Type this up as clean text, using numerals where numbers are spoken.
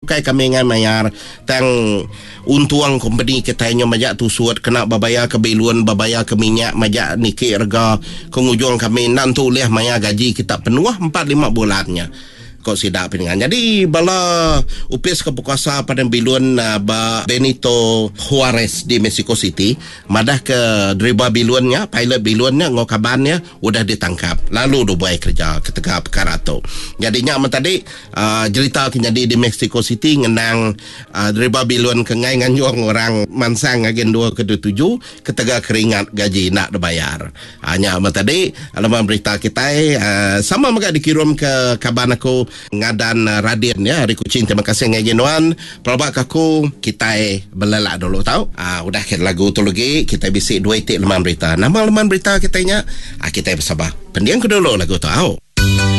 Kai kami ngan mayar tang untuang company kita nyo majak tu suat kena babaya ke beluan, babaya ke minyak, majak niki rega kengujung kami nantu leh maya gaji kita penuh 4-5 bulannya. Kau sidak dengan. Jadi bala upis kepukuasa pada biluan ba Benito Juarez di Mexico City, madah ke driver biluannya, pilot biluannya ngokabannya udah ditangkap. Lalu do buat kerja ketika perkara tu. Jadinya tadi cerita jadi di Mexico City ngenang driver biluan kengai nganjuang orang mansang agen 2 ke 7 ketika keringat gaji nak dibayar. Hanya tadi alaman berita kita sama juga dikirim ke kaban aku ngadan Radian ya hari kucing. Terima kasih ngajenuan pelabak aku kita belelak dulu tahu. Udah kita lagu tu lagi kita bisik 2 leman berita. Nama leman berita kitanya kita bersabar pendiam ke dulu lagu tahu.